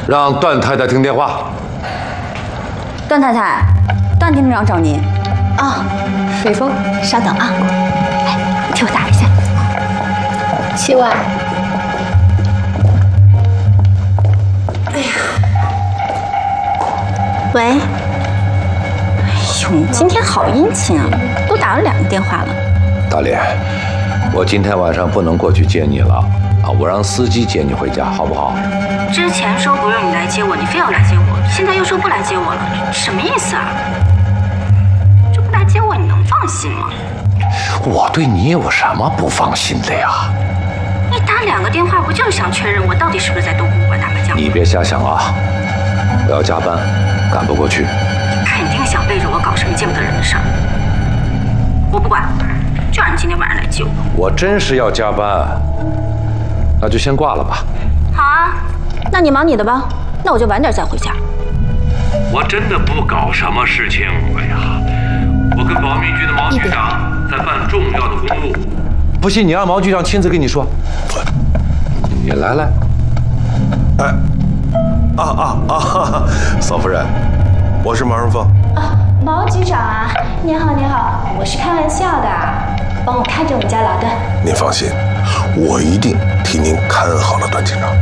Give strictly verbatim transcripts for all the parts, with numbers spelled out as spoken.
让段太太听电话。 段太太，段厅长找您。啊，水风，稍等啊。来，替我打一下。七万。哎呀，喂。哎呦，你今天好殷勤啊，都打了两个电话了。 大莲，我今天晚上不能过去接你了啊，我让司机接你回家，好不好？ 之前说不用你来接我，你非要来接我，现在又说不来接我了，什么意思啊？这不来接我，你能放心吗？ 我对你有什么不放心的呀？ 你打两个电话，不就是想确认我到底是不是在东湖馆打麻将？ 你别瞎想啊！我要加班，赶不过去。 你肯定想背着我搞什么见不得人的事儿。我不管，就让你今天晚上来接我。 我真是要加班，那就先挂了吧。 好啊，那你忙你的吧，那我就晚点再回家。 我真的不搞什么事情，哎呀，我跟保密局的毛局长在办重要的公务。 不信你让毛局长亲自跟你说。你来来。 哎，啊啊啊！嫂夫人，我是毛人凤。 啊，毛局长啊，您好您好，我是开玩笑的，帮我看着我们家老段。 您放心，我一定替您看好了段警长。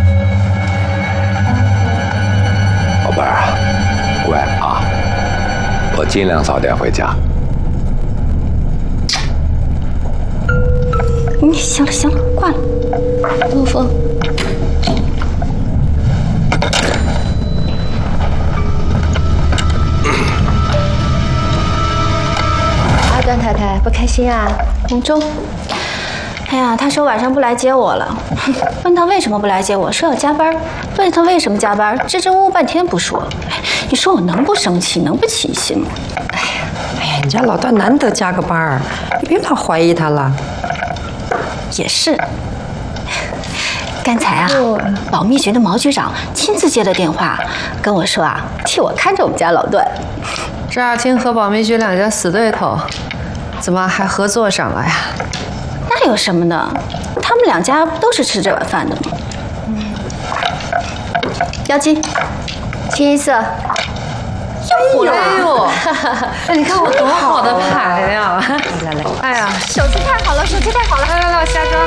宝贝儿啊，乖啊，我尽量早点回家。 你行了行了，挂了。陆峰。 啊，段太太不开心啊？ 红中。哎呀，他说晚上不来接我了。问他为什么不来接我，说要加班。问他为什么加班，支支吾吾半天不说。你说我能不生气，能不起心吗？ 哎呀，哎呀，你家老段难得加个班儿，你别老怀疑他了。 也是。刚才啊，保密局的毛局长亲自接了电话，跟我说啊，替我看着我们家老段。 赵亚青和保密局两家死对头，怎么还合作上了呀？ 那有什么呢？他们两家不都是吃这碗饭的吗？嗯，妖姬，清一色。又胡了！ 哎呦，你看我多好的牌呀！来来来，哎呀， 手气太好了，手气太好了！ 来来来，我下妆。